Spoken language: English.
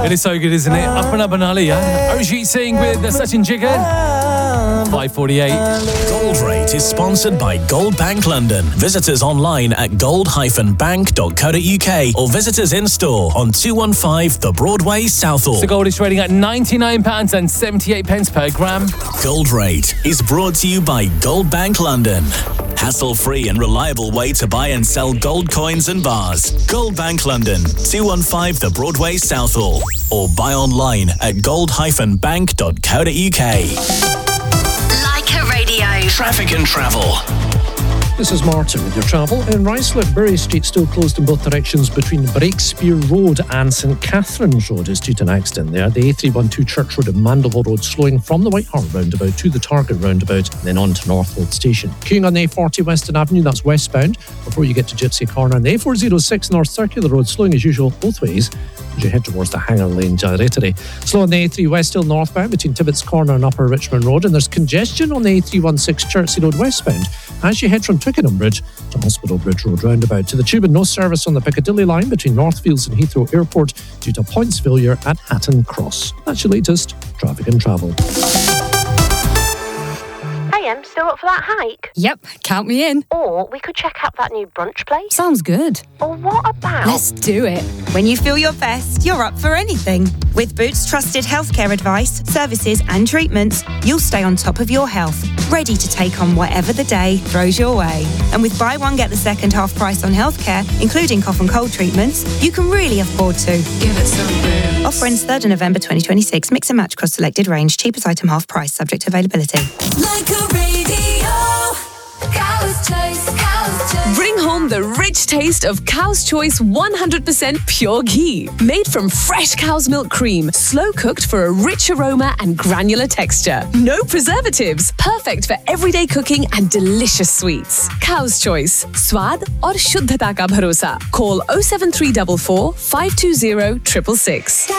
It is so good, isn't it? Apna bana le yaar. Arjit Singh with Sachin Jigar. 5:48. Gold Rate is sponsored by Gold Bank London. Visit us online at gold-bank.co.uk or visit us in store on 215 The Broadway, Southall. So gold is trading at £99.78 per gram. Gold Rate is brought to you by Gold Bank London. Hassle-free and reliable way to buy and sell gold coins and bars. Gold Bank London, 215 The Broadway, Southall. Or buy online at gold-bank.co.uk. Radio. Traffic and travel. This is Martin with your travel. In Ruislip, Bury Street still closed in both directions between Breakspear Road and St Catherine's Road is due to an accident there. The A312 Church Road and Mandeville Road slowing from the White Hart roundabout to the Target roundabout and then on to Northwold Station. Queuing on the A40 Western Avenue, that's westbound, before you get to Gypsy Corner. And the A406 North Circular Road slowing as usual both ways as you head towards the Hanger Lane Gyratory. Slow on the A3 West Hill northbound between Tibbetts Corner and Upper Richmond Road, and there's congestion on the A316 Chertsey Road westbound as you head from Twickenham Bridge to Hospital Bridge Road roundabout. To the Tube and no service on the Piccadilly line between Northfields and Heathrow Airport due to points failure at Hatton Cross. That's your latest traffic and travel. Still up for that hike? Yep, count me in. Or we could check out that new brunch place. Sounds good. Or what about... Let's do it. When you feel your best, you're up for anything. With Boots trusted healthcare advice, services and treatments, you'll stay on top of your health, ready to take on whatever the day throws your way. And with buy one, get the second half price on healthcare, including cough and cold treatments, you can really afford to. Give it some Boots. Offer ends 3rd of November 2026. Mix and match across selected range. Cheapest item half price, subject to availability. Like a radio. Cow's Choice, Cow's Choice. Bring home the rich taste of Cow's Choice 100% pure ghee. Made from fresh cow's milk cream, slow cooked for a rich aroma and granular texture. No preservatives. Perfect for everyday cooking and delicious sweets. Cow's Choice. Swad aur shuddhata ka bharosa. Call 07344 520 666.